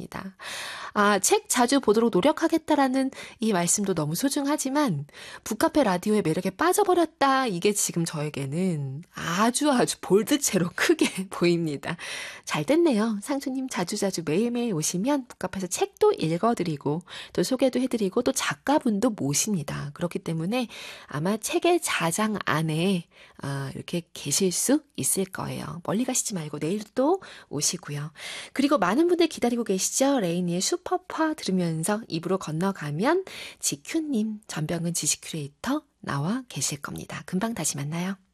있습니다. 책 자주 보도록 노력하겠다라는 이 말씀도 너무 소중하지만 북카페 라디오의 매력에 빠져버렸다. 이게 지금 저에게는 아주 볼드체로 크게 보입니다. 잘 됐네요. 상수님 자주자주 매일매일 오시면 북카페에서 책도 읽어드리고 또 소개도 해드리고 또 작가분도 모십니다. 그렇기 때문에 아마 책의 자장 안에 이렇게 계실 수 있을 거예요. 멀리 가시지 말고 내일 또 오시고요. 그리고 많은 분들 기다리고 계시죠? 레이니의 슈퍼파 들으면서 입으로 건너가면 지큐님, 전병근 지식 큐레이터 나와 계실 겁니다. 금방 다시 만나요.